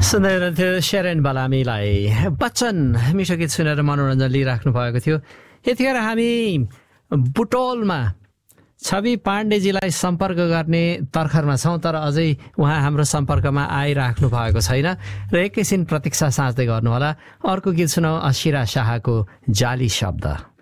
सुन्दै हुनुहुन्थ्यो शेरन बलामीलाई बच्चन मिठो गीत सुनेर मनोरञ्जन लिइराख्नु भएको थियो। यतिखेर हामी बुटोलमा छवि पाण्डेजीलाई सम्पर्क गर्ने तर्खरमा छौँ, तर अझै उहाँ हाम्रो सम्पर्कमा आइराख्नु भएको छैन र एकैछिन प्रतीक्षा साँच्दै गर्नुहोला। अर्को गीत सुनाऊ, अशिरा शाहको जाली शब्द।